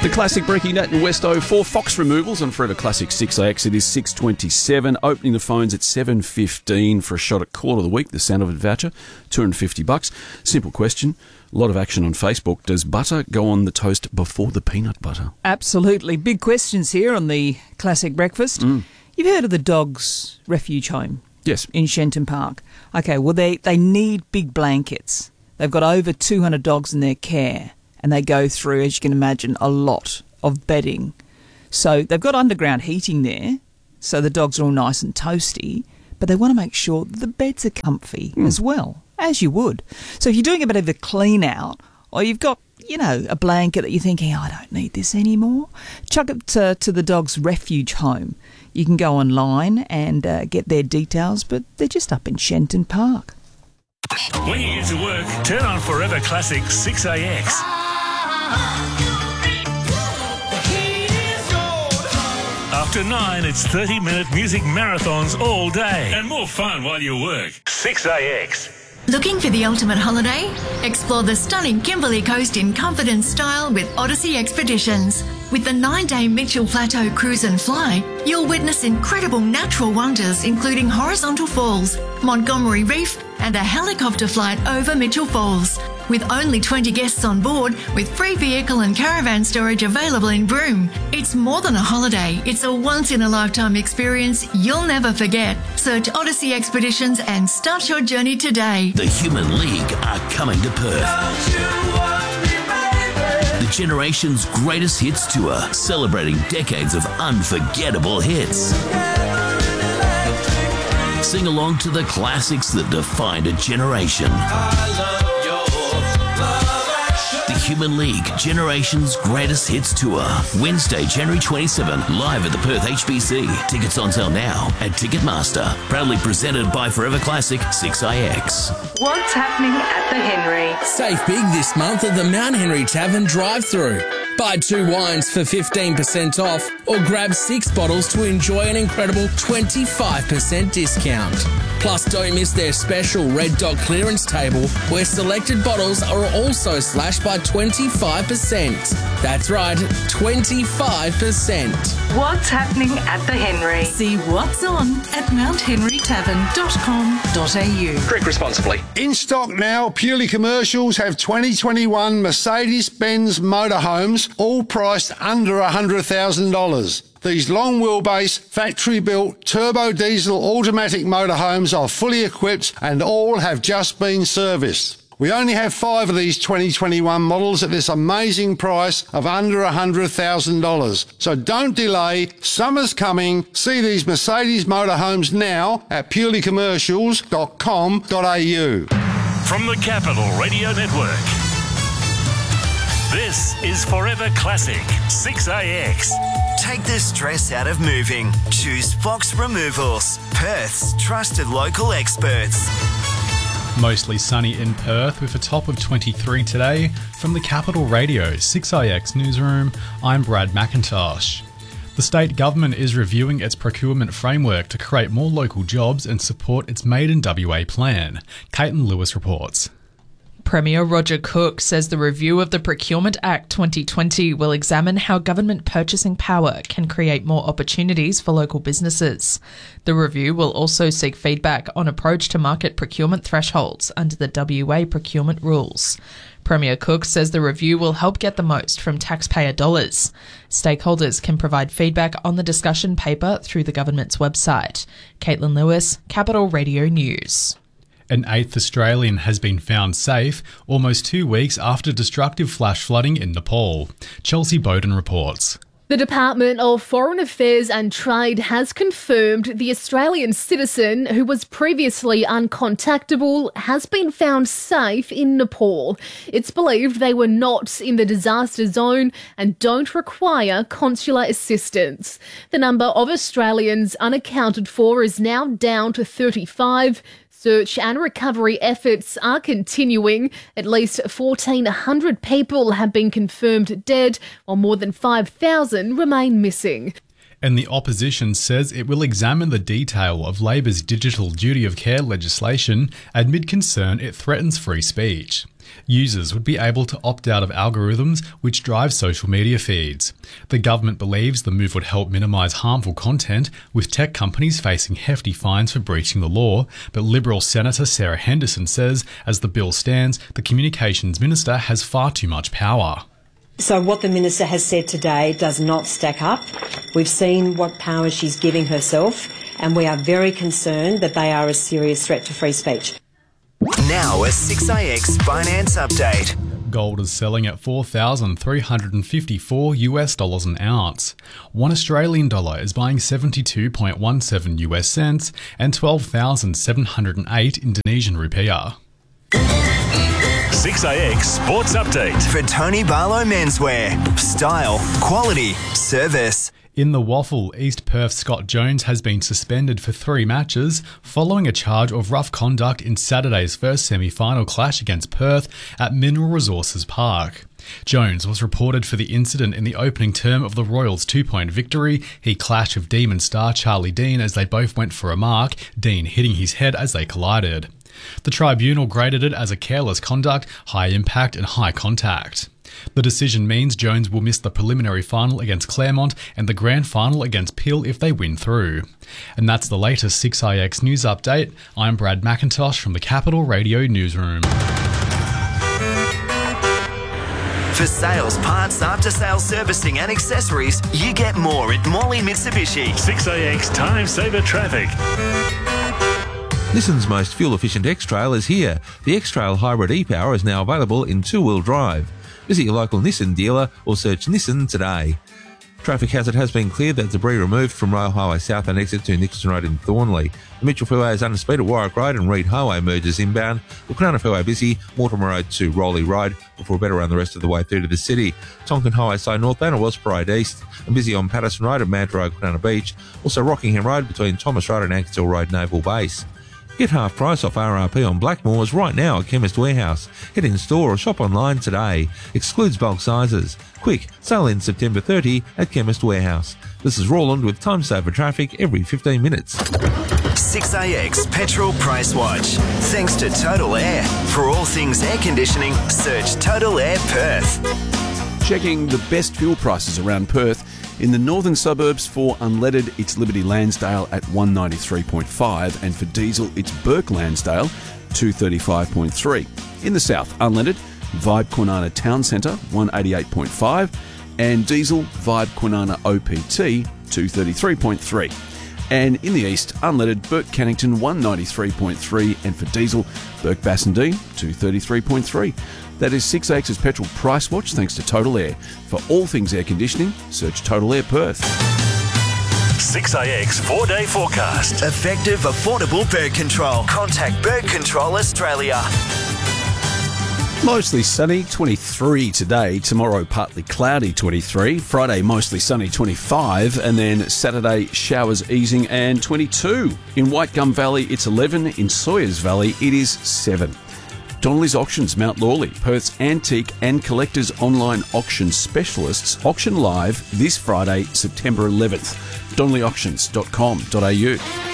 The classic Breaking Nat and Westo for Fox Removals on Forever Classic 6AX. It is 6:27. Opening the phones at 7:15 for a shot at Call of the Week, the Sanovid voucher, $250. Simple question. A lot of action on Facebook. Does butter go on the toast before the peanut butter? Absolutely. Big questions here on the Classic Breakfast. You've heard of the Dogs Refuge Home? Yes. In Shenton Park. Okay, well, they need big blankets. They've got over 200 dogs in their care, and they go through, as you can imagine, a lot of bedding. So they've got underground heating there, so the dogs are all nice and toasty, but they want to make sure that the beds are comfy as well, as you would. So if you're doing a bit of a clean out, or you've got, a blanket that you're thinking, I don't need this anymore, chuck it to the Dogs Refuge Home. You can go online and get their details, but they're just up in Shenton Park. When you get to work, turn on Forever Classic 6AX. After 9, it's 30-minute music marathons all day. And more fun while you work. 6AX. Looking for the ultimate holiday? Explore the stunning Kimberley Coast in comfort and style with Odyssey Expeditions. With the 9-day Mitchell Plateau Cruise and Fly, you'll witness incredible natural wonders including horizontal falls, Montgomery Reef, and a helicopter flight over Mitchell Falls. With only 20 guests on board, with free vehicle and caravan storage available in Broome. It's more than a holiday, it's a once-in-a-lifetime experience you'll never forget. Search Odyssey Expeditions and start your journey today. The Human League are coming to Perth. The Generation's Greatest Hits Tour, celebrating decades of unforgettable hits. Sing along to the classics that defined a generation. The Human League Generation's Greatest Hits Tour, Wednesday, January 27, live at the Perth HBC. Tickets on sale now at Ticketmaster. Proudly presented by Forever Classic 6IX. What's happening at the Henry? Save big this month at the Mount Henry Tavern drive-thru. Buy 2 wines for 15% off or grab 6 bottles to enjoy an incredible 25% discount. Plus, don't miss their special Red Dot clearance table where selected bottles are also slashed by 25%. That's right, 25%. What's happening at the Henry? See what's on at mounthenrytavern.com.au. Drink responsibly. In stock now, Purely Commercials have 2021 Mercedes-Benz motorhomes, all priced under $100,000. These long wheelbase, factory-built, turbo diesel automatic motorhomes are fully equipped and all have just been serviced. We only have 5 of these 2021 models at this amazing price of under $100,000. So don't delay, summer's coming. See these Mercedes motorhomes now at purelycommercials.com.au. From the Capital Radio Network, this is Forever Classic 6AX. Take the stress out of moving. Choose Fox Removals, Perth's trusted local experts. Mostly sunny in Perth with a top of 23 today. From the Capital Radio 6IX Newsroom, I'm Brad McIntosh. The state government is reviewing its procurement framework to create more local jobs and support its Made in WA plan. Caitlin Lewis reports. Premier Roger Cook says the review of the Procurement Act 2020 will examine how government purchasing power can create more opportunities for local businesses. The review will also seek feedback on approach to market procurement thresholds under the WA procurement rules. Premier Cook says the review will help get the most from taxpayer dollars. Stakeholders can provide feedback on the discussion paper through the government's website. Caitlin Lewis, Capital Radio News. An 8th Australian has been found safe almost 2 weeks after destructive flash flooding in Nepal. Chelsea Bowden reports. The Department of Foreign Affairs and Trade has confirmed the Australian citizen who was previously uncontactable has been found safe in Nepal. It's believed they were not in the disaster zone and don't require consular assistance. The number of Australians unaccounted for is now down to 35. Search and recovery efforts are continuing. At least 1,400 people have been confirmed dead, while more than 5,000 remain missing. And the opposition says it will examine the detail of Labor's digital duty of care legislation amid concern it threatens free speech. Users would be able to opt out of algorithms which drive social media feeds. The government believes the move would help minimise harmful content, with tech companies facing hefty fines for breaching the law, but Liberal Senator Sarah Henderson says, as the bill stands, the Communications Minister has far too much power. So what the Minister has said today does not stack up. We've seen what powers she's giving herself, and we are very concerned that they are a serious threat to free speech. Now a 6AX finance update. Gold is selling at $4,354 an ounce. 1 Australian dollar is buying 72.17 US cents and 12,708 Indonesian rupiah. 6AX Sports Update. For Tony Barlow Menswear. Style, quality, service. In the waffle, East Perth's Scott Jones has been suspended for 3 matches following a charge of rough conduct in Saturday's first semi-final clash against Perth at Mineral Resources Park. Jones was reported for the incident in the opening term of the Royals' 2-point victory. He clashed with Demon star Charlie Dean as they both went for a mark, Dean hitting his head as they collided. The tribunal graded it as a careless conduct, high impact and high contact. The decision means Jones will miss the preliminary final against Claremont and the grand final against Peel if they win through. And that's the latest 6IX news update. I'm Brad McIntosh from the Capital Radio Newsroom. For sales, parts, after-sales servicing and accessories, you get more at Morley Mitsubishi. 6AX Time Saver Traffic. Nissan's most fuel-efficient X-Trail is here. The X-Trail Hybrid e-Power is now available in 2-wheel drive. Visit your local Nissan dealer or search Nissan today. Traffic hazard has been cleared. That debris removed from Rail Highway South and exit to Nixon Road in Thornley. The Mitchell Freeway is under speed at Warwick Road and Reed Highway merges inbound. The Kwinana Freeway busy, Mortimer Road to Rowley Road before a better run the rest of the way through to the city. Tonkin Highway side northbound at Wells Parade East and busy on Patterson Road at Manta Road, Kwinana Beach. Also Rockingham Road between Thomas Road and Ankersville Road, Naval Base. Get half price off RRP on Blackmores right now at Chemist Warehouse. Head in store or shop online today. Excludes bulk sizes. Quick, sale ends September 30 at Chemist Warehouse. This is Roland with Time Saver Traffic every 15 minutes. 6AX Petrol Price Watch. Thanks to Total Air. For all things air conditioning, search Total Air Perth. Checking the best fuel prices around Perth. In the northern suburbs for unleaded, it's Liberty Lansdale at 193.5, and for diesel, it's Burke Lansdale 235.3. In the south, unleaded, Vibe Kwinana Town Centre 188.5, and diesel Vibe Kwinana OPT 233.3. And in the east, unleaded, Burke Cannington 193.3, and for diesel, Burke Bassendean 233.3. That is 6AX's Petrol Price Watch, thanks to Total Air. For all things air conditioning, search Total Air Perth. 6AX 4-day forecast. Effective, affordable bird control. Contact Bird Control Australia. Mostly sunny, 23 today. Tomorrow, partly cloudy, 23. Friday, mostly sunny, 25. And then Saturday, showers easing and 22. In Whitegum Valley, it's 11. In Sawyers Valley, it is 7. Donnelly's Auctions, Mount Lawley, Perth's antique and collectors online auction specialists, auction live this Friday, September 11th. DonnellyAuctions.com.au.